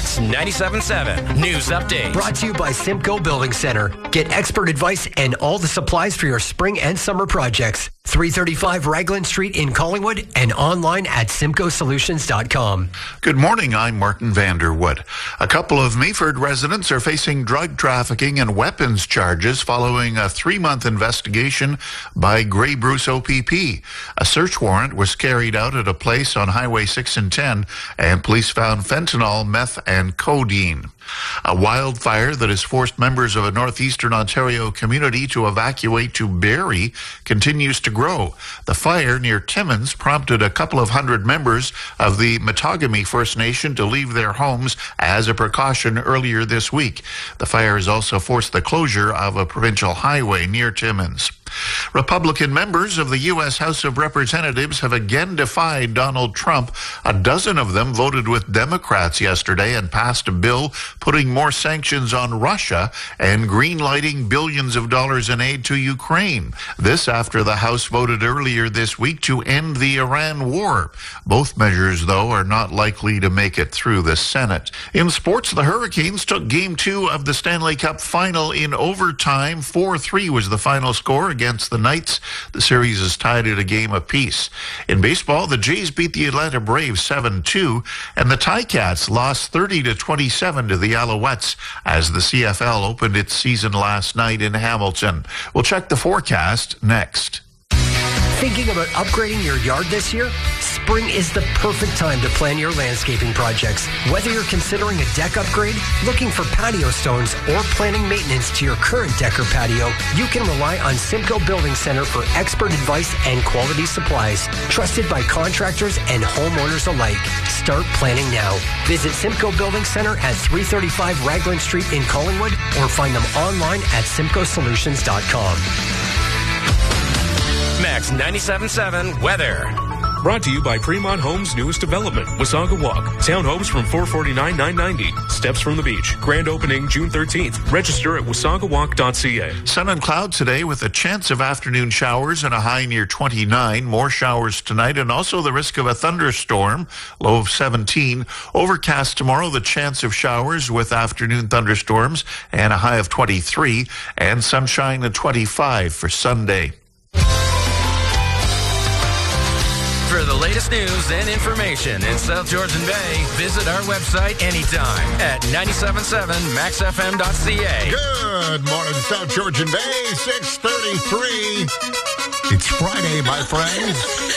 Max 97.7 News Update. Brought to you by Simcoe Building Center. Get expert advice and all the supplies for your spring and summer projects. 335 Raglan Street in Collingwood and online at simcoesolutions.com. Good morning, I'm Martin Vanderwood. A couple of Meaford residents are facing drug trafficking and weapons charges following a 3-month investigation by Grey Bruce OPP. A search warrant was carried out at a place on Highway 6 and 10, and police found fentanyl, meth, and codeine. A wildfire that has forced members of a northeastern Ontario community to evacuate to Barrie continues to grow. The fire near Timmins prompted a couple of hundred members of the Matagami First Nation to leave their homes as a precaution earlier this week. The fire has also forced the closure of a provincial highway near Timmins. Republican members of the U.S. House of Representatives have again defied Donald Trump. A dozen of them voted with Democrats yesterday and passed a bill putting more sanctions on Russia and greenlighting billions of dollars in aid to Ukraine. This after the House voted earlier this week to end the Iran war. Both measures, though, are not likely to make it through the Senate. In sports, the Hurricanes took Game 2 of the Stanley Cup Final in overtime. 4-3 was the final score against the Knights. The series is tied at a game apiece. In baseball, the Jays beat the Atlanta Braves 7-2, and the Ticats lost 30-27 to the Alouettes as the CFL opened its season last night in Hamilton. We'll check the forecast next. Thinking about upgrading your yard this year? Spring is the perfect time to plan your landscaping projects. Whether you're considering a deck upgrade, looking for patio stones, or planning maintenance to your current deck or patio, you can rely on Simcoe Building Center for expert advice and quality supplies. Trusted by contractors and homeowners alike. Start planning now. Visit Simcoe Building Center at 335 Raglan Street in Collingwood or find them online at simcoesolutions.com. Max 97.7 Weather. Brought to you by Fremont Homes' newest development, Wasaga Walk. Townhomes from $449,990. Steps from the beach. Grand opening June 13th. Register at wasagawalk.ca. Sun and cloud today with a chance of afternoon showers and a high near 29. More showers tonight and also the risk of a thunderstorm, low of 17. Overcast tomorrow, the chance of showers with afternoon thunderstorms and a high of 23. And sunshine at 25 for Sunday. For the latest news and information in South Georgian Bay, visit our website anytime at 977maxfm.ca. Good morning, South Georgian Bay, 6:33. It's Friday, my friends.